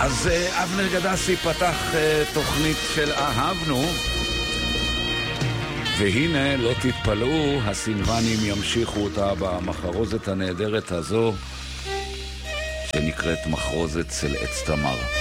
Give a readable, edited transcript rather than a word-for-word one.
אז אבנר גדסי פתח תוכנית של אהבנו, והנה לא תתפלאו, הסילבנים ימשיכו אותה במחרוזת הנהדרת הזו שנקראת מחרוזת צל עץ תמר.